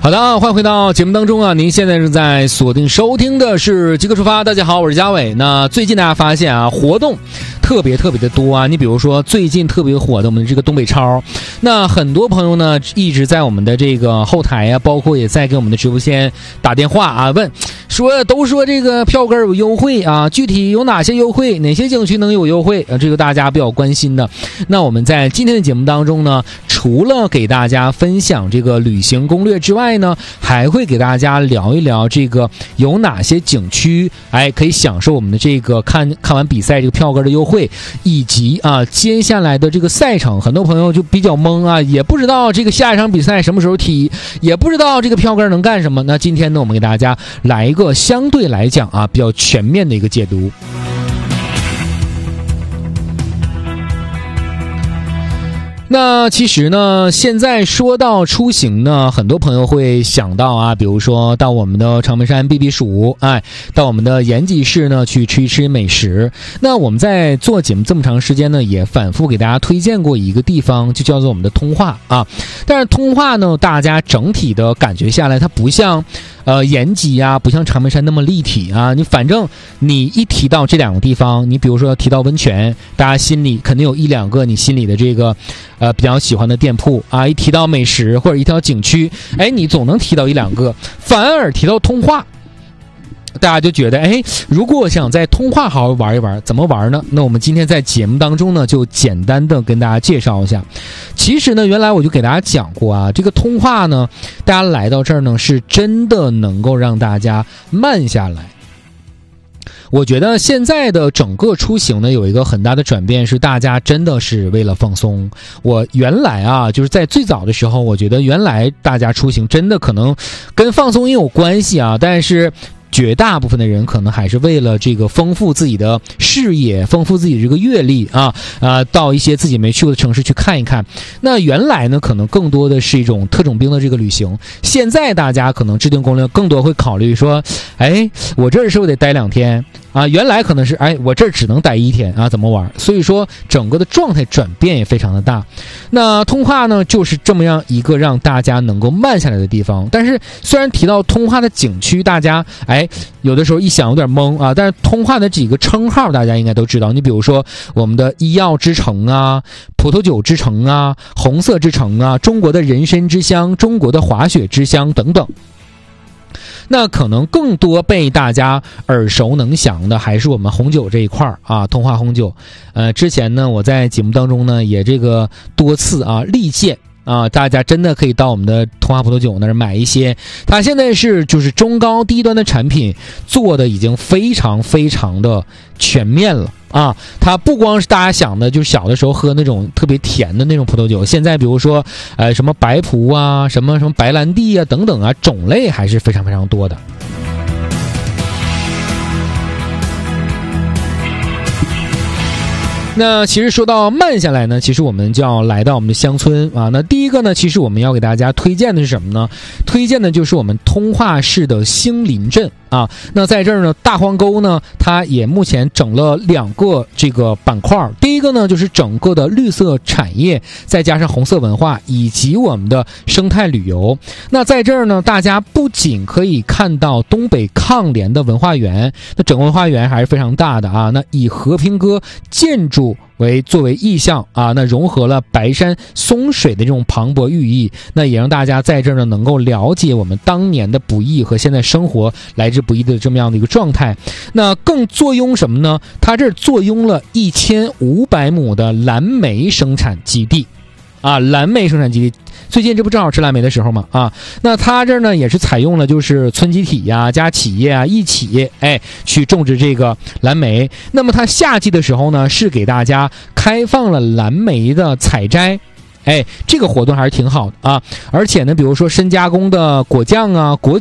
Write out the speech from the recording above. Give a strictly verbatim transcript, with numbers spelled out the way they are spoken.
好的啊，欢迎回到节目当中啊！您现在正在锁定收听的是极客出发。大家好，我是嘉伟。那最近大家发现啊，活动特别特别的多啊。你比如说最近特别火的我们的这个东北超，那很多朋友呢一直在我们的这个后台啊，包括也在给我们的直播间打电话啊，问说都说这个票根有优惠啊，具体有哪些优惠，哪些景区能有优惠啊？这个大家比较关心的。那我们在今天的节目当中呢，除了给大家分享这个旅行攻略之外呢，还会给大家聊一聊这个有哪些景区哎可以享受我们的这个看看完比赛这个票根的优惠，以及啊接下来的这个赛程，很多朋友就比较懵啊，也不知道这个下一场比赛什么时候踢，也不知道这个票根能干什么。那今天呢，我们给大家来一个相对来讲啊比较全面的一个解读。那其实呢，现在说到出行呢，很多朋友会想到啊，比如说到我们的长门山避避暑，哎，到我们的延吉市呢去吃一吃美食。那我们在做节目这么长时间呢，也反复给大家推荐过一个地方，就叫做我们的通化啊。但是通化呢，大家整体的感觉下来，它不像呃延吉啊，不像长门山那么立体啊。你反正你一提到这两个地方，你比如说提到温泉，大家心里肯定有一两个你心里的这个呃，比较喜欢的店铺啊，一提到美食或者一条景区，哎，你总能提到一两个。反而提到通化，大家就觉得，哎，如果我想在通化好好玩一玩，怎么玩呢？那我们今天在节目当中呢，就简单的跟大家介绍一下。其实呢，原来我就给大家讲过啊，这个通化呢，大家来到这儿呢，是真的能够让大家慢下来。我觉得现在的整个出行呢，有一个很大的转变，是大家真的是为了放松。我原来啊，就是在最早的时候，我觉得原来大家出行真的可能跟放松也有关系啊，但是绝大部分的人可能还是为了这个丰富自己的视野，丰富自己的这个阅历啊，呃，到一些自己没去过的城市去看一看。那原来呢，可能更多的是一种特种兵的这个旅行。现在大家可能制定攻略，更多会考虑说，哎，我这儿是不是得待两天啊？原来可能是，哎，我这儿只能待一天啊，怎么玩？所以说，整个的状态转变也非常的大。那通化呢，就是这么样一个让大家能够慢下来的地方。但是虽然提到通化的景区，大家哎。哎，有的时候一想有点懵啊，但是通化的几个称号大家应该都知道。你比如说我们的医药之城啊，葡萄酒之城啊，红色之城啊，中国的人参之乡，中国的滑雪之乡等等。那可能更多被大家耳熟能详的还是我们红酒这一块啊，通化红酒。呃，之前呢，我在节目当中呢也这个多次啊力荐。啊，大家真的可以到我们的通化葡萄酒那儿买一些，它现在是就是中高低端的产品做的已经非常非常的全面了啊！它不光是大家想的，就是小的时候喝那种特别甜的那种葡萄酒，现在比如说呃什么白葡啊，什么什么白兰地啊等等啊，种类还是非常非常多的。那其实说到慢下来呢，其实我们就要来到我们的乡村啊。那第一个呢，其实我们要给大家推荐的是什么呢？推荐的就是我们通化市的兴林镇啊。那在这儿呢，大荒沟呢，它也目前整了两个这个板块。第一个呢，就是整个的绿色产业，再加上红色文化以及我们的生态旅游。那在这儿呢，大家不仅可以看到东北抗联的文化园，那整个文化园还是非常大的啊。那以和平鸽建筑为作为意象啊，那融合了白山松水的这种磅礴寓意，那也让大家在这儿呢能够了解我们当年的不易和现在生活来之不易的这么样的一个状态。那更坐拥什么呢？它这儿坐拥了一千五百亩的蓝莓生产基地啊，蓝莓生产基地。最近这不正好吃蓝莓的时候吗？啊，那它这儿呢也是采用了就是村集体呀、啊、加企业啊一起哎去种植这个蓝莓。那么它夏季的时候呢是给大家开放了蓝莓的采摘。哎，这个活动还是挺好的啊！而且呢，比如说深加工的果酱啊、果